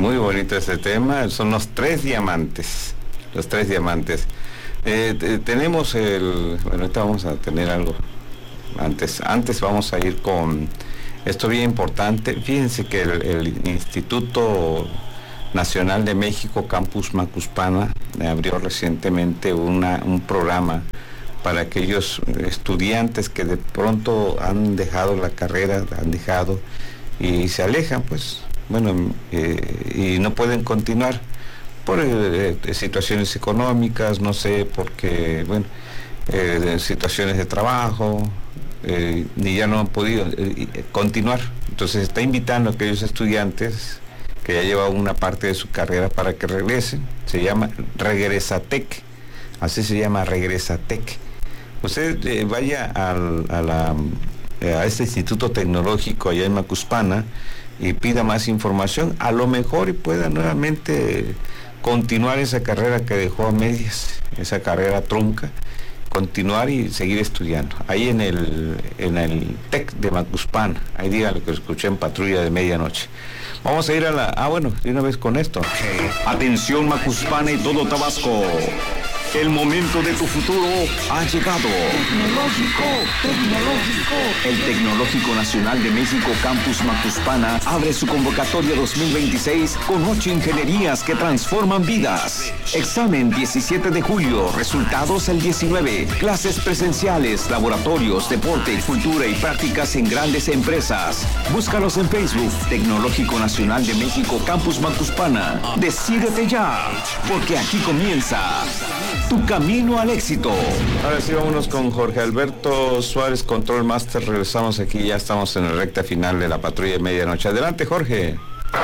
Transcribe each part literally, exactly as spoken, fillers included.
muy bonito este tema. Son los tres diamantes. Los tres diamantes. Eh, t- tenemos el... Bueno, ahorita vamos a tener algo. Antes, antes vamos a ir con esto bien importante. Fíjense que el, el Instituto Nacional de México, Campus Macuspana, abrió recientemente una, un programa para aquellos estudiantes que de pronto han dejado la carrera, han dejado y se alejan, pues, bueno, eh, y no pueden continuar por eh, situaciones económicas, no sé, porque, bueno, eh, situaciones de trabajo, eh, ni ya no han podido eh, continuar. Entonces está invitando a aquellos estudiantes que ya llevan una parte de su carrera para que regresen. Se llama Regresatec, así se llama, Regresatec. Usted eh, vaya al, a, la, eh, a este instituto tecnológico allá en Macuspana y pida más información, a lo mejor y pueda nuevamente continuar esa carrera que dejó a medias, esa carrera trunca, continuar y seguir estudiando. Ahí en el, en el TEC de Macuspana, ahí diga lo que escuché en Patrulla de Medianoche. Vamos a ir a la... Ah, bueno, de una vez con esto. Atención Macuspana y todo Tabasco. El momento de tu futuro ha llegado. Tecnológico, tecnológico. El Tecnológico Nacional de México Campus Macuspana abre su convocatoria dos mil veintiséis con ocho ingenierías que transforman vidas. Examen diecisiete de julio, resultados el diecinueve. Clases presenciales, laboratorios, deporte, cultura y prácticas en grandes empresas. Búscalos en Facebook, Tecnológico Nacional de México Campus Macuspana. Decídete ya, porque aquí comienza tu camino al éxito. Ahora sí, vámonos con Jorge Alberto Suárez, Control Master. Regresamos aquí, ya estamos en la recta final de la Patrulla de Medianoche. Adelante, Jorge.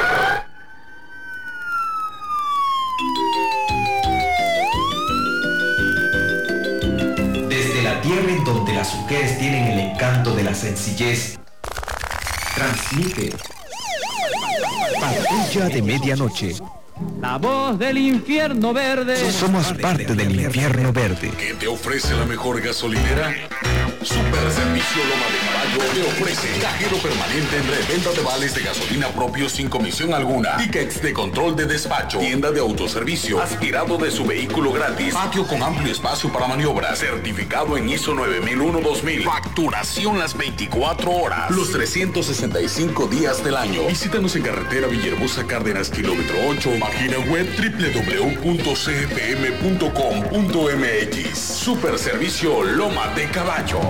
Desde la tierra en donde las mujeres tienen el encanto de la sencillez, transmite Patrulla de Medianoche. La voz del infierno verde. Somos parte del infierno verde. ¿Qué te ofrece la mejor gasolinera? Super Servicio Loma de Caballo te ofrece cajero permanente en reventa de vales de gasolina propios sin comisión alguna, tickets de control de despacho, tienda de autoservicio, aspirado de su vehículo gratis, patio con amplio espacio para maniobras, certificado en I S O nueve mil uno dos mil, facturación las veinticuatro horas, los trescientos sesenta y cinco días del año. Visítanos en carretera Villahermosa Cárdenas, kilómetro ocho, página web doble u doble u doble u punto c f m punto com punto m x. Super Servicio Loma de Caballo.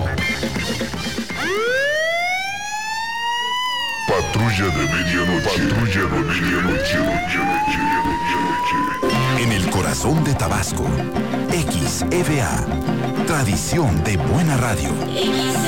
Patrulla de Medianoche. Patrulla de Medianoche. En el corazón de Tabasco, X E V A, tradición de buena radio.